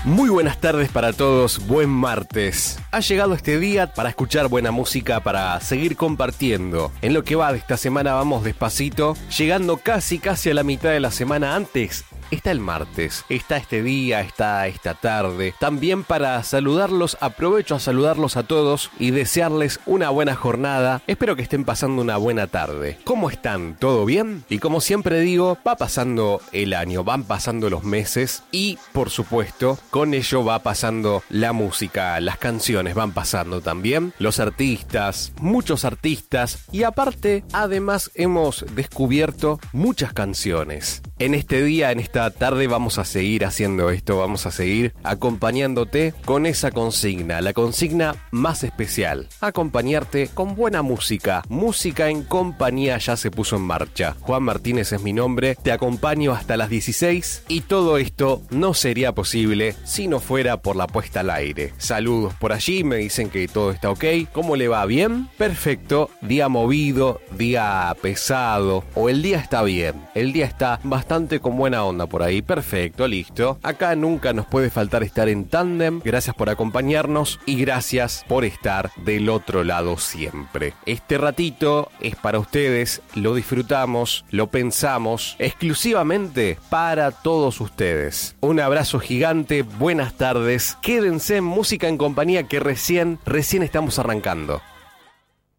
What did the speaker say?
Muy buenas tardes para todos, buen martes. Ha llegado este día para escuchar buena música, para seguir compartiendo. En lo que va de esta semana vamos despacito, llegando casi a la mitad de la semana. Antes está el martes, está este día, está esta tarde. También para saludarlos, aprovecho a saludarlos a todos y desearles una buena jornada. Espero que estén pasando una buena tarde. ¿Cómo están? ¿Todo bien? Y como siempre digo, va pasando el año, van pasando los meses y, por supuesto, con ello va pasando la música, las canciones van pasando también, los artistas, muchos artistas y aparte, además hemos descubierto muchas canciones. En este día, en esta tarde vamos a seguir haciendo esto, vamos a seguir acompañándote con esa consigna, la consigna más especial, acompañarte con buena música, música en compañía ya se puso en marcha. Juan Martínez es mi nombre, te acompaño hasta las 16 y todo esto no sería posible si no fuera por la puesta al aire. Saludos por allí, me dicen que todo está ok. ¿Cómo le va? ¿Bien? Perfecto. Día movido, día pesado o el día está bien. El día está bastante con buena onda por ahí. Perfecto, listo. Acá nunca nos puede faltar estar en tándem. Gracias por acompañarnos y gracias por estar del otro lado siempre. Este ratito es para ustedes, lo disfrutamos, lo pensamos exclusivamente para todos ustedes. Un abrazo gigante. Buenas tardes, quédense en Música en Compañía que recién estamos arrancando.